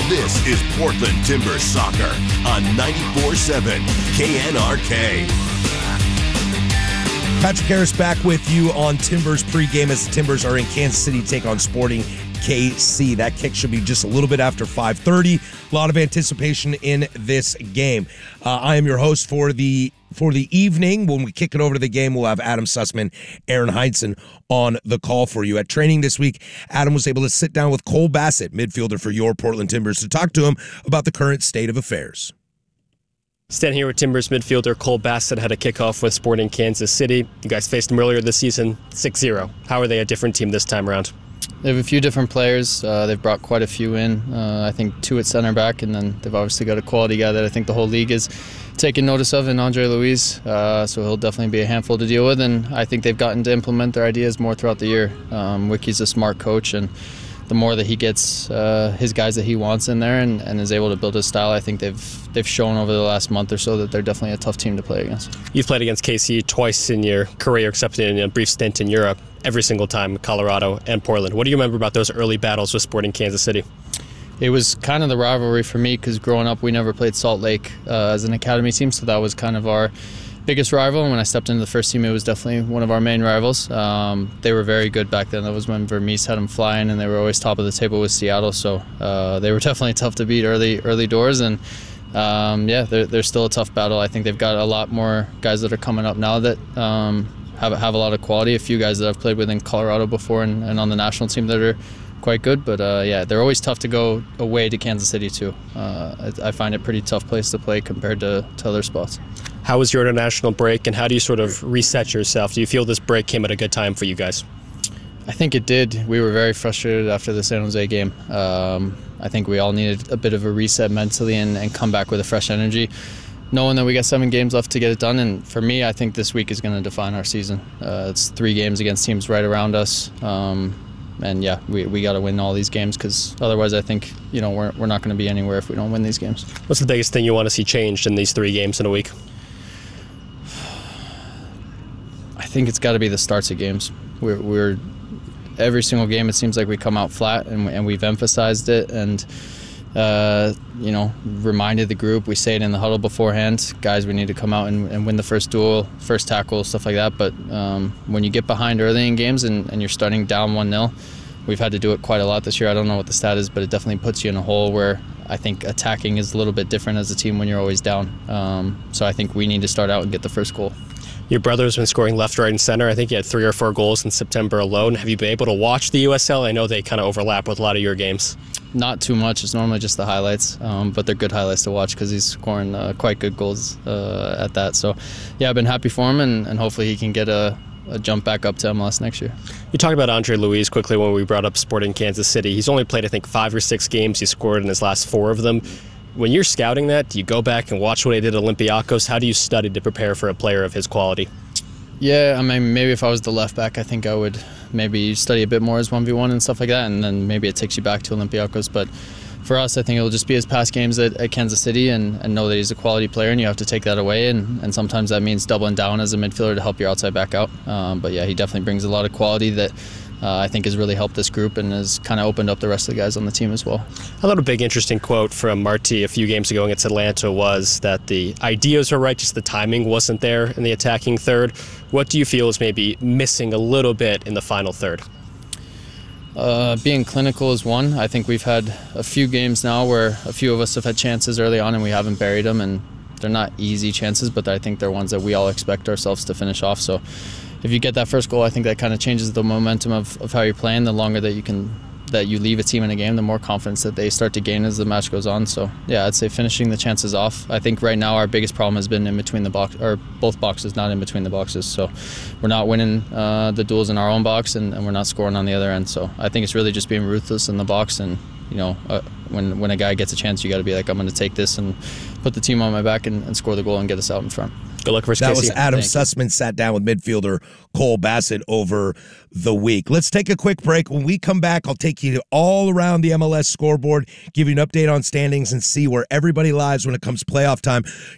This is Portland Timbers Soccer on 94.7 KNRK. Patrick Harris back with you on Timbers pregame as the Timbers are in Kansas City to take on Sporting KC. That kick should be just a little bit after 5:30. A lot of anticipation in this game. I am your host for the evening. When we kick it over to the game, we'll have Adam Sussman, Aaron Heinsohn on the call for you. At training this week, Adam was able to sit down with Cole Bassett, midfielder for your Portland Timbers, to talk to him about the current state of affairs. Standing here with Timbers midfielder Cole Bassett had a kickoff with Sporting Kansas City. You guys faced them earlier this season, 6-0. How are they a different team this time around? They have a few different players. They've brought quite a few in. I think 2 at center back, and then they've obviously got a quality guy that I think the whole league is taking notice of in Andre Luiz. So he'll definitely be a handful to deal with, and I think they've gotten to implement their ideas more throughout the year. Wiki's a smart coach, and the more that he gets his guys that he wants in there and is able to build his style, I think they've shown over the last month or so that they're definitely a tough team to play against. You've played against KC twice in your career, except in a brief stint in Europe, every single time, Colorado and Portland. What do you remember about those early battles with Sporting Kansas City? It was kind of the rivalry for me because growing up we never played Salt Lake as an academy team, so that was kind of our biggest rival. And when I stepped into the first team, it was definitely one of our main rivals. They were very good back then. That was when Vermees had them flying, and they were always top of the table with Seattle. So they were definitely tough to beat early doors. And they're still a tough battle. I think they've got a lot more guys that are coming up now that have a lot of quality. A few guys that I've played with in Colorado before and on the national team that are quite good. But they're always tough to go away to Kansas City too. I find it a pretty tough place to play compared to other spots. How was your international break, and how do you sort of reset yourself? Do you feel this break came at a good time for you guys? I think it did. We were very frustrated after the San Jose game. I think we all needed a bit of a reset mentally and come back with a fresh energy, knowing that we got 7 games left to get it done. And for me, I think this week is going to define our season. It's 3 games against teams right around us. We got to win all these games because otherwise I think we're not going to be anywhere if we don't win these games. What's the biggest thing you want to see changed in these 3 games in a week? I think it's got to be the starts of games. We're every single game it seems like we come out flat, and we've emphasized it and reminded the group. We say it in the huddle beforehand, guys, we need to come out and win the first duel, first tackle, stuff like that. But when you get behind early in games and you're starting down 1-0, we've had to do it quite a lot this year. I don't know what the stat is, but it definitely puts you in a hole where I think attacking is a little bit different as a team when you're always down. So I think we need to start out and get the first goal. Your brother's been scoring left, right, and center. I think he had 3 or 4 goals in September alone. Have you been able to watch the USL? I know they kind of overlap with a lot of your games. Not too much. It's normally just the highlights, but they're good highlights to watch because he's scoring quite good goals at that. So, yeah, I've been happy for him, and hopefully he can get a jump back up to MLS next year. You talked about Andre Luiz quickly when we brought up Sporting Kansas City. He's only played, I think, 5 or 6 games. He scored in his last 4 of them. When you're scouting that, do you go back and watch what he did at Olympiacos? How do you study to prepare for a player of his quality? Yeah, I mean, maybe if I was the left back, I think I would maybe study a bit more as 1v1 and stuff like that, and then maybe it takes you back to Olympiacos. But for us, I think it'll just be his past games at Kansas City and know that he's a quality player, and you have to take that away. And sometimes that means doubling down as a midfielder to help your outside back out. But yeah, he definitely brings a lot of quality that I think has really helped this group and has kind of opened up the rest of the guys on the team as well. I thought a big interesting quote from Marty a few games ago against Atlanta was that the ideas were right, just the timing wasn't there in the attacking third. What do you feel is maybe missing a little bit in the final third? Being clinical is one. I think we've had a few games now where a few of us have had chances early on and we haven't buried them, and they're not easy chances, but I think they're ones that we all expect ourselves to finish off. So if you get that first goal, I think that kind of changes the momentum of how you're playing. The longer that you leave a team in a game, the more confidence that they start to gain as the match goes on. So yeah, I'd say finishing the chances off. I think right now our biggest problem has been in between the box, or both boxes, not in between the boxes. So we're not winning the duels in our own box, and we're not scoring on the other end. So I think it's really just being ruthless in the box, and when a guy gets a chance, you got to be like, I'm going to take this and put the team on my back and score the goal and get us out in front. Good luck versus That KC. was Adam Sussman sat down with midfielder Cole Bassett over the week. Let's take a quick break. When we come back, I'll take you all around the MLS scoreboard, give you an update on standings, and see where everybody lies when it comes to playoff time.